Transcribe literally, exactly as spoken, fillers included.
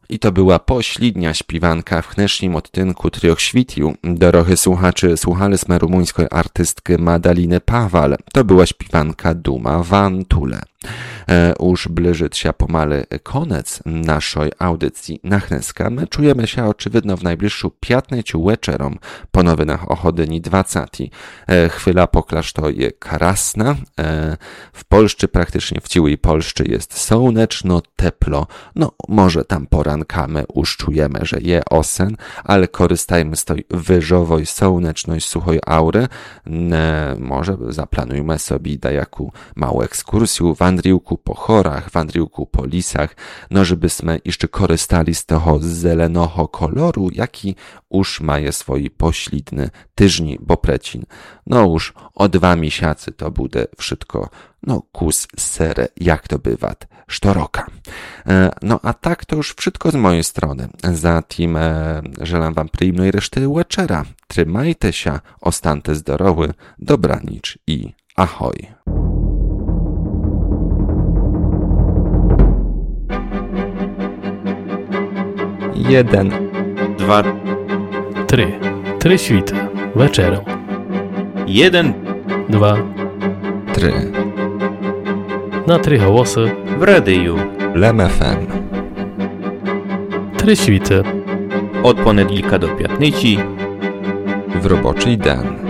I to była poślidnia śpiwanka w dnešním odtynku Trioch świtił. Dorochy słuchaczy, słuchali sme rumuńskiej artystki Madaliny Pawal. To była śpiwanka Duma Van Tule. E, już bliżyć się pomale koniec naszej audycji na Chneska. My czujemy się oczywiście w najbliższą piętneciu wieczerom po nowinach o Chodyni dwudziestej. E, chwila poklaż to je krasna. E, w Polsce praktycznie w całej Polsce jest słoneczno, teplo. No może tam porankami już czujemy, że je osen, ale korzystajmy z tej wyżowej, słonecznej, suchej aury. E, może zaplanujmy sobie dajaku małą ekskursję, wandriłku po chorach, wandriłku po lisach, no żebyśmy jeszcze korzystali z tego zelenego koloru, jaki już maje swój poślidny tyżni, bo precin. No już o dwa miesiące to bude wszystko, no kus serę, jak to bywa, sztoroka. E, no a tak to już wszystko z mojej strony. Zatem e, żelam wam przyjemnej reszty wieczera. Trzymajcie się, ostante zdrowy, dobranic i ahoj. Jeden, dwa, trzy. Trzy świty. Wieczerem. jeden, Dwa. Trzy. Na trzy głosy. w radiu. Lem F M. Trzy świty. Od poniedziałka do piątnicy. W roboczy den.